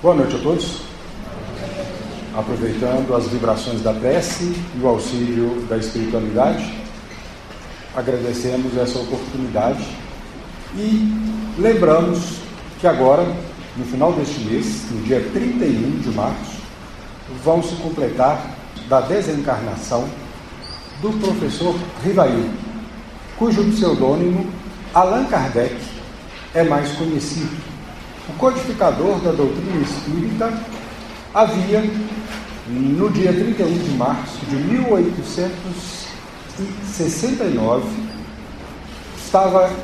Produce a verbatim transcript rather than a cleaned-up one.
Boa noite a todos. Aproveitando as vibrações da prece e o auxílio da espiritualidade, agradecemos essa oportunidade e lembramos que agora, no final deste mês, no dia trinta e um de março, vão se completar da desencarnação do professor Rivail, cujo pseudônimo Allan Kardec é mais conhecido. O codificador da doutrina espírita havia, no dia trinta e um de março de mil oitocentos e sessenta e nove, estava